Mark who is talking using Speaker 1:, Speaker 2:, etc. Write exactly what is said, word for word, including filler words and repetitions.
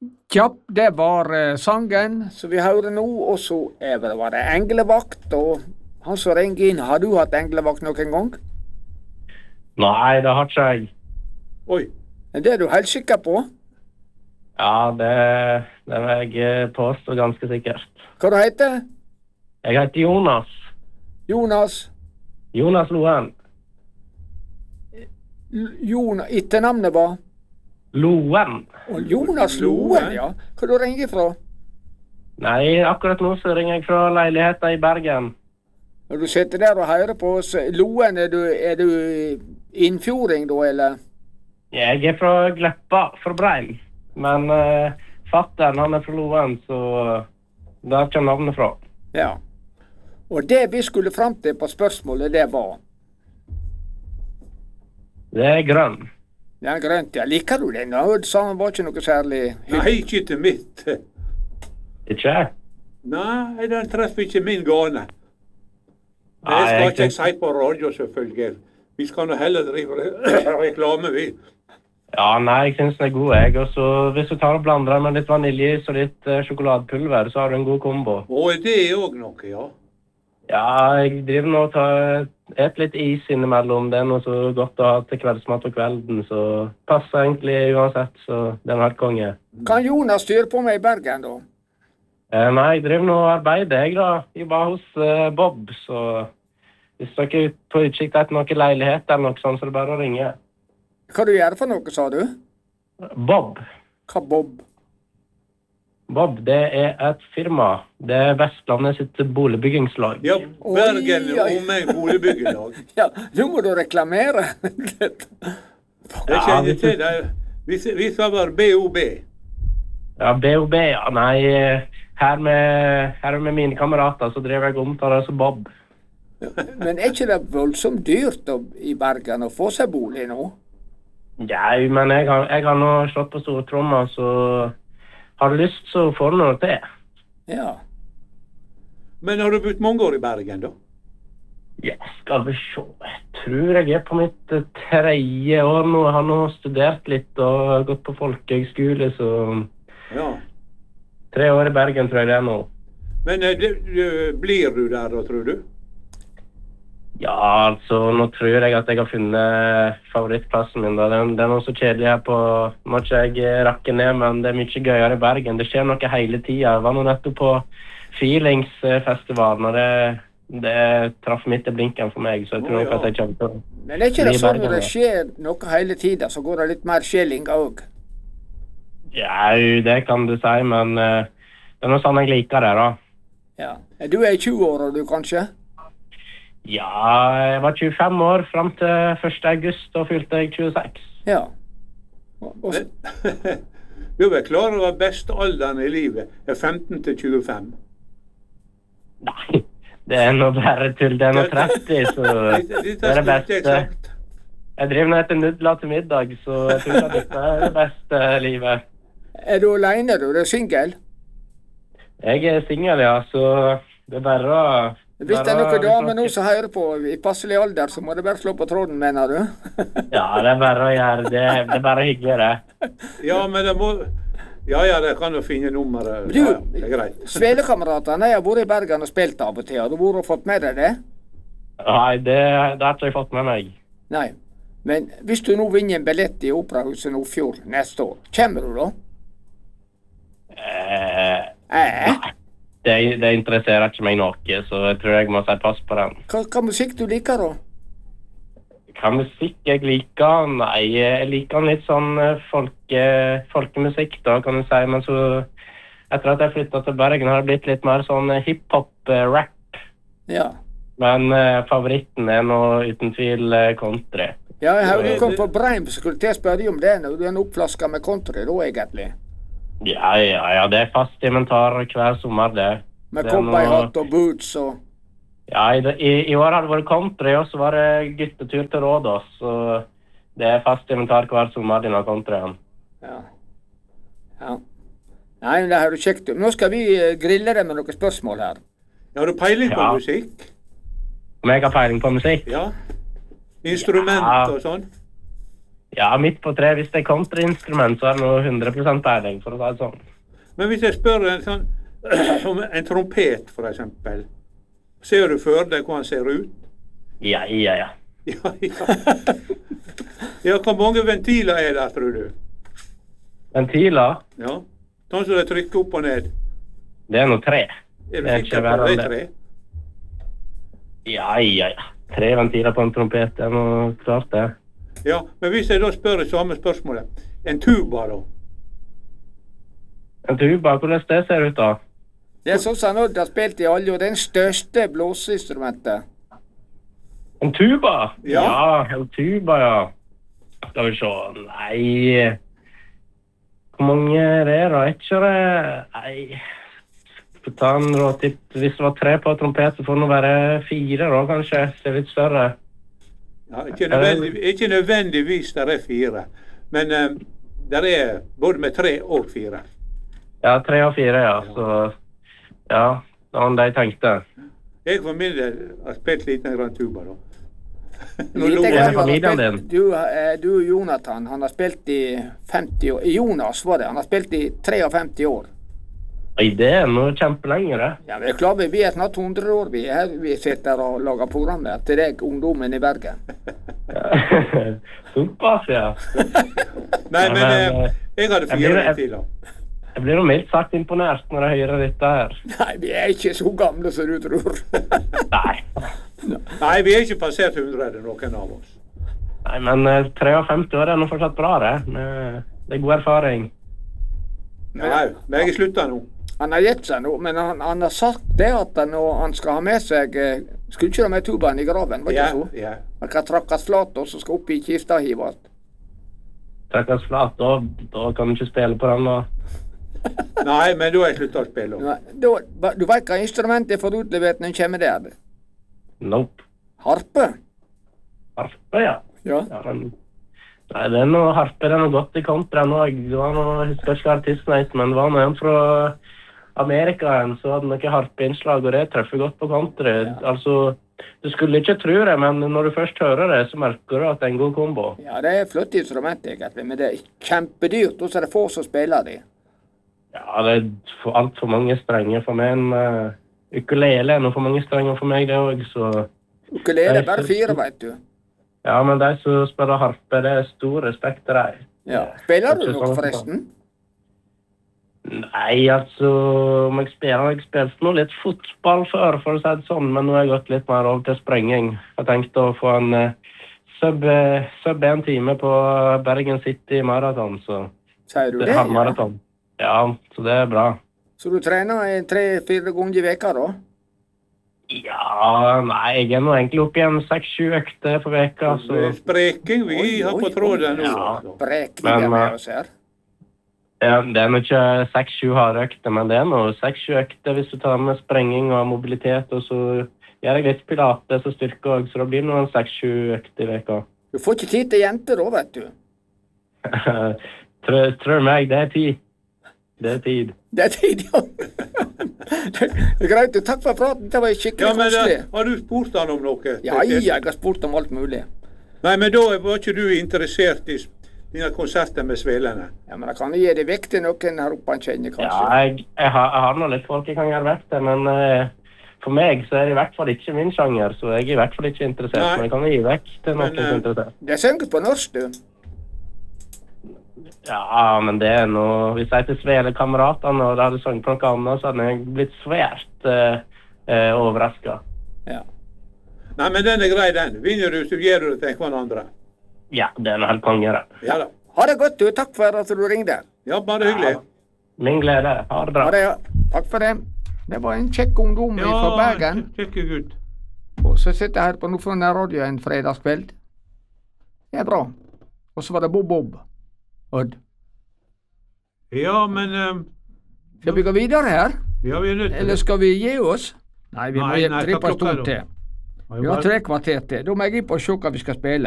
Speaker 1: Ja, det var eh, sangen som vi hører nå, og så er det, var det englevakt, og han som ringer inn, har du hatt englevakt noen gang?
Speaker 2: Nei, det har ikke jeg.
Speaker 3: Oi,
Speaker 1: Men det er du helt sikker på?
Speaker 2: Ja, det, det vil jeg påstå ganske sikkert.
Speaker 1: Hva du heter?
Speaker 2: Jeg heter Jonas.
Speaker 1: Jonas?
Speaker 2: Jonas Loen.
Speaker 1: L- Jon, etternavnet var?
Speaker 2: Loen.
Speaker 1: Og Jonas Loen, ja. Hva du ringer fra?
Speaker 2: Nei, akkurat nå så ringer jeg fra leiligheten i Bergen.
Speaker 1: Når du sitter der og hører på oss, Loen, er du, er du innfjording da, eller?
Speaker 2: Jeg er fra Gleppa, fra Breim. Men uh, fatteren, han er fra Loen, så der kommer navnet fra.
Speaker 1: Ja. Og det vi skulle fram til på spørsmålet, det var?
Speaker 2: Det er grønn.
Speaker 1: Det er grønt, ja. Liker du den? Ja, sa han var ikke noe særlig hyggelig.
Speaker 3: nei, ikke til mitt.
Speaker 2: Ikke?
Speaker 3: Nei, den treffer ikke min gane. Det
Speaker 2: Nei,
Speaker 3: skal
Speaker 2: jeg
Speaker 3: ikke jeg
Speaker 2: synes-
Speaker 3: si på radio, selvfølgelig. Vi skal nå heller drive re- reklame, vi.
Speaker 2: Ja, nei, jeg synes den er god, jeg. Og så hvis du tar og blander den med litt vaniljeis og litt uh, sjokoladepulver, så har du en god kombo.
Speaker 3: Og det er òg noe, ja.
Speaker 2: Ja, jeg driver nå og tar et litt is innimellom. Det er noe så godt å ha til kveldsmat på kvelden, så passer egentlig uansett, så det er en helt konge.
Speaker 1: Kan Jonas styre på meg i Bergen, da?
Speaker 2: Eh, nei, jeg driver nå og arbeider, jeg da. Jeg var hos eh, Bob, så hvis dere er på utkikk etter noen leilighet eller noe sånt, så er det bare å ringe.
Speaker 1: Hva du gjør for noe, sa du?
Speaker 2: Bob.
Speaker 1: Hva Bob?
Speaker 2: Bob, det er et firma. Det er Vestlandet sitt boligbygningslag.
Speaker 3: Ja, Bergen
Speaker 1: Oi, oi.
Speaker 3: og meg boligbyggelag.
Speaker 1: Ja, nå må du reklamere.
Speaker 3: Jeg kjenner til det. Vi, vi sa bare B O B.
Speaker 2: Ja, B O B, ja. Nei, her med, her med mine kamerater så driver jeg om til det som Bob.
Speaker 1: Men er ikke det voldsomt dyrt å, i Bergen å få seg bolig nå?
Speaker 2: Ja, men jeg har, jeg har nå slått på stortromma, så har du lyst, så får du noe til.
Speaker 1: Ja.
Speaker 3: Men har du bodd mange år i Bergen, da?
Speaker 2: Ja, skal vi se. Jeg tror jeg er på mitt eh, tredje år nå. Jeg har nå studert litt og gått på folkehøgskole, så
Speaker 3: Ja.
Speaker 2: tre år i Bergen tror jeg det er nå.
Speaker 3: Men eh, det, det, blir du der da, tror du?
Speaker 2: Ja, altså, nå tror jeg at jeg har funnet favorittplassen min. Da. Det, er- det er noe så kjedelig her på, må ikke jeg rakke ned, men det er mye gøyere i Bergen. Det skjer noe hele tiden. Jeg var nå nettopp på Feelingsfestivalen, og det, det traff midt i blinken for meg, så jeg tror
Speaker 3: Å,
Speaker 2: nok
Speaker 3: ja.
Speaker 2: at jeg kommer til å...
Speaker 1: Men er ikke det
Speaker 2: Bli
Speaker 1: sånn
Speaker 2: Bergen,
Speaker 1: når det
Speaker 2: da.
Speaker 1: skjer noe hele tiden, så går det litt mer skjelling òg?
Speaker 2: Ja, det kan du si, men eh, det er noe sånn jeg liker det, da.
Speaker 1: Ja. Du er i tjue-åra, du, kanskje?
Speaker 2: Ja, jeg var tjuefem år frem til første august, og fylte jeg tjueseks.
Speaker 1: Ja. Og, og, så-
Speaker 3: Men, du er vel klar over beste alderen i livet er femten til tjuefem.
Speaker 2: Nei, det er noe bare tull. Det er noe tretti, så
Speaker 3: Dette
Speaker 2: det er det
Speaker 3: skulle ikke jeg
Speaker 2: beste.
Speaker 3: sagt.
Speaker 2: Jeg driver nå etter nudler til middag, så jeg tror at dette er det beste livet.
Speaker 1: er du alene, du? Du er singel?
Speaker 2: Jeg er singel, ja, så det er bare å...
Speaker 1: Hvis det er noen damer nå som hører på i passelig alder, så må du bare slå på tråden, mener du?
Speaker 2: Ja, det er bare å gjøre det. Det er bare hyggelig, det.
Speaker 3: Ja, men det må... Ja, ja, det kan jo finne nummeret.
Speaker 1: Du,
Speaker 3: Ja, ja, det er greit.
Speaker 1: Svelekameratene, jeg har vært i Bergen og spilt av og til. Har du vært og fått med deg det?
Speaker 2: Nei, det, det har ikke jeg fått med meg.
Speaker 1: Nei. Men hvis du nå vinner en billett i Operahuset Nordfjord neste år, kommer du da?
Speaker 2: Eh,
Speaker 1: Eh?
Speaker 2: det, det interesserer ikke meg noe, så jeg tror jeg må si pass på den.
Speaker 1: Hva, hva musikk du liker da?
Speaker 2: Hva musikk jeg liker? Nei, jeg liker litt sånn eh, folke, folkemusikk da, kan du si. Men så, etter at jeg flyttet til Bergen, har det blitt litt mer sånn eh, hiphop-rap.
Speaker 1: Ja.
Speaker 2: Men eh, favoritten er nå uten tvil eh, country.
Speaker 1: Ja, jeg har jo
Speaker 3: Ja,
Speaker 1: kommet
Speaker 3: det-
Speaker 1: på Breim, så skulle jeg spørre om det når du er en oppflaska med country da, egentlig.
Speaker 2: Ja, ja, ja, det er fast inventar hver sommer, det.
Speaker 1: Med
Speaker 2: Det er noe-
Speaker 1: cowboyhatt og boots og...
Speaker 2: Ja, i, det- i, i år har det vært country, og så var det guttetur til Rådås, så det er fast inventar hver sommer denne countryen.
Speaker 1: Ja. Ja. Nei, men det har du kjekt. Nå skal vi eh, grille deg med noen spørsmål her.
Speaker 3: Har du peiling på
Speaker 2: Ja.
Speaker 3: musikk?
Speaker 2: Om jeg har peiling på musikk?
Speaker 3: Ja. Instrument
Speaker 2: Ja.
Speaker 3: og sånn?
Speaker 2: Ja, midt på tre. Hvis det er kontrainstrument, så er det noe hundre prosent peiling, for å si det sånn.
Speaker 3: Men hvis jeg spør en sånn, om en trompet, for eksempel, ser du for deg hvordan han ser ut?
Speaker 2: Ja, ja, ja.
Speaker 3: Ja, ja. Ja, hvor mange ventiler er der, tror du?
Speaker 2: Ventiler?
Speaker 3: Ja, sånn som de trykker opp og ned.
Speaker 2: Det er noe tre.
Speaker 3: Er du
Speaker 2: Det er
Speaker 3: sikker
Speaker 2: ikke
Speaker 3: på
Speaker 2: verre
Speaker 3: det
Speaker 2: enn
Speaker 3: er
Speaker 2: det.
Speaker 3: tre?
Speaker 2: Ja, ja, ja. Tre ventiler på en trompet, det er noe klart det.
Speaker 3: Ja, men hvis jeg da spør det samme spørsmålet, en tuba da?
Speaker 2: En tuba, hvordan det ser ut da?
Speaker 1: Det er sånn som Odd har spilt i alle, og den største blåseinstrumentet.
Speaker 2: En tuba?
Speaker 3: Ja.
Speaker 2: Ja, en tuba, ja. Skal vi se. Nei. Hvor mange er det da? Ikke det? Nei. Skal ta en råtipp. Hvis det var tre på trompet, så får det nå være fire da, kanskje. Det er litt større.
Speaker 3: Ja, ikke, nødvendig, ikke nødvendigvis der er fire, men um, der er både med tre og fire.
Speaker 2: Ja, tre og fire, ja. Så, ja, det var det jeg tenkte.
Speaker 3: Jeg for min del har spilt liten grann tuba da. Nå
Speaker 1: Lite
Speaker 3: lo
Speaker 2: er
Speaker 1: grann
Speaker 3: jeg.
Speaker 1: har han
Speaker 2: familien
Speaker 1: spilt-
Speaker 2: din?
Speaker 1: Du, eh, du Jonathan, han har spilt i femti år. Jonas var det, han har spilt i treogfemti år.
Speaker 2: Oi, det er noe kjempelenge, det.
Speaker 1: Ja, vi er klar, vi er snart hundre år, vi er her, vi sitter og lager programmer til deg, ungdommen i Bergen.
Speaker 2: Såpass, ja.
Speaker 3: Nei, men
Speaker 2: men,
Speaker 3: eh, jeg hadde
Speaker 2: jeg
Speaker 3: fire
Speaker 2: blir-
Speaker 3: ventiler.
Speaker 2: Jeg blir jo mildt sagt imponert når jeg hører dette her.
Speaker 1: Nei, vi er ikke så gamle som du tror.
Speaker 2: Nei.
Speaker 3: Nei, vi er ikke passert hundre, noen av oss.
Speaker 2: Nei, men eh, femtitre år er nå fortsatt bra, det. Med- Det er god erfaring.
Speaker 3: Nei, men jeg er slutta nå.
Speaker 1: Han har gitt seg nå, men han, han har sagt det at han, og han skal ha med seg eh, Skulle ikke ha med tubaen i graven, var det
Speaker 3: Ja,
Speaker 1: ikke så?
Speaker 3: ja.
Speaker 1: Han kan trakkes flat, og så skal opp i kista hive alt.
Speaker 2: Trekkes flat, da, da kan du ikke spille på den da.
Speaker 3: Nei, men da har jeg slutta å spille.
Speaker 1: Nei, da, du vet hva instrumentet får utlevert når en kommer der?
Speaker 2: Nope.
Speaker 1: Harpe?
Speaker 2: Harpe, ja.
Speaker 1: Ja.
Speaker 2: Ja, men, nei, det er noe harpe, det er noe godt i kontra nå. Det var noe, jeg husker ikke artistnøyt, men det var noe en fra Amerika en, så hadde noe harpeinnslag, og det treffer godt på kontra. Altså, du skulle ikke tro det, men når du først hører det, så merker du at det er en god kombo.
Speaker 1: Ja, det er flott instrument egentlig, men det er kjempedyrt, og så er det få som spiller det.
Speaker 2: Ja, det er for alt for mange strenger for meg. En uh, ukulele er noe for mange strenger for meg, det også, så...
Speaker 1: Ukulele er bare fire, vet du.
Speaker 2: Ja, men de som spiller harpe, det er stor respekt til deg.
Speaker 1: Ja. Spiller du
Speaker 2: Ikke
Speaker 1: noe
Speaker 2: sånn.
Speaker 1: forresten?
Speaker 2: Nei, altså, om jeg spiller, jeg spilte nå litt fotball før, for å si det sånn, men nå har jeg gått litt mer over til sprenging. Jeg tenkte å få en uh, sub, uh, sub en time på Bergen City Marathon, så
Speaker 1: Sier du
Speaker 2: det
Speaker 1: det?
Speaker 2: er halvmarathon. Ja, så det er bra.
Speaker 1: Så du trener tre-fire ganger i veka da?
Speaker 2: Ja, nei, jeg er nå egentlig oppe igjen seks-sju økter på veka, så...
Speaker 3: Spreking vi
Speaker 1: Oi,
Speaker 3: har
Speaker 1: oi,
Speaker 3: på tråden nå.
Speaker 2: ja.
Speaker 3: altså.
Speaker 1: Brekninger
Speaker 2: Men,
Speaker 1: med
Speaker 2: uh,
Speaker 1: oss her.
Speaker 2: Ja, det er nå ikke seks-sju harde økter, men det er nå seks-sju økter hvis du tar med sprenging og mobilitet, og så gjør jeg litt pilates og styrke også, så da blir det nå seks-sju økter i veka.
Speaker 1: Du får ikke tid til jenter da, vet du.
Speaker 2: Tror, tror meg, det er tid. Det er tid.
Speaker 1: Det er tid, ja. Det er greit, du. Takk for praten. Det var skikkelig
Speaker 3: Ja, men da,
Speaker 1: koselig.
Speaker 3: har du spurt han om noe?
Speaker 1: Ja, jeg har spurt om alt mulig.
Speaker 3: Nei, men da var ikke du interessert i s- dine konserter med svelene?
Speaker 1: Ja, men da kan jeg gi det vekk til noen her oppe han kjenner,
Speaker 2: Ja,
Speaker 1: kanskje.
Speaker 2: jeg, jeg, har, jeg har nå litt folk jeg kan gjøre vekk til, men eh, for meg så er det i hvert fall ikke min sjanger, så jeg er i hvert fall ikke interessert,
Speaker 3: Nei.
Speaker 2: men jeg kan gi vekk til noen
Speaker 3: Men,
Speaker 2: som
Speaker 3: eh,
Speaker 2: er interessert.
Speaker 1: Det synger på norsk, du.
Speaker 2: Ja, men det er noe... Hvis jeg til Svele-kameratene og det hadde sunget på noe annet, så hadde jeg blitt svært eh, eh, overrasket.
Speaker 1: Ja.
Speaker 3: Nei, men den er grei, den. Vinner du, så gir du det til hverandre.
Speaker 2: Ja, det er noe helt konge, det.
Speaker 3: Ja da.
Speaker 1: Ha det godt, du. Takk for at du ringde.
Speaker 3: Ja, bare hyggelig.
Speaker 2: Min glede. Ha det bra.
Speaker 1: Ha det, ja. Takk for det. Det var en kjekk ungdom fra Bergen.
Speaker 3: kjekke gutt.
Speaker 1: Og så sitter jeg her på Nordfjord Radio en fredagskveld. Det er bra. Og så var det Bob Bob. Odd.
Speaker 3: Ja, men um,
Speaker 1: Skal vi gå videre her?
Speaker 3: ja, vi er nødt til
Speaker 1: Eller skal vi gi oss? Nei, vi må
Speaker 3: Nei,
Speaker 1: gi
Speaker 3: nei,
Speaker 1: tre
Speaker 3: hva
Speaker 1: på
Speaker 3: klokka er
Speaker 1: stund
Speaker 3: det?
Speaker 1: til. Vi har tre kvarter til. Da må jeg inn på og se hva vi skal spille.